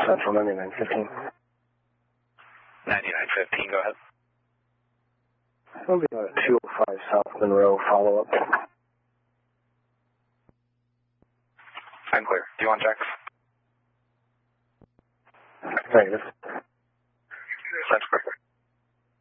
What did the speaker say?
Central 9915. 9915, go ahead. I'll be on a 205 South Monroe follow-up. I'm clear. Do you want checks? Negative.